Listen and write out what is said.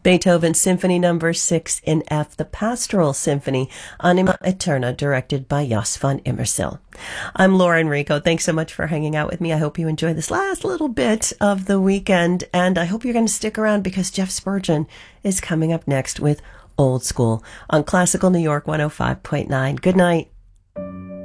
Beethoven Symphony Number 6 in F, the Pastoral Symphony, Anima Eterna, directed by Jos van Immersel. I'm Lauren Rico. Thanks so much for hanging out with me. I hope you enjoy this last little bit of the weekend, and I hope you're going to stick around because Jeff Spurgeon is coming up next with Old School on Classical New York 105.9. Good night.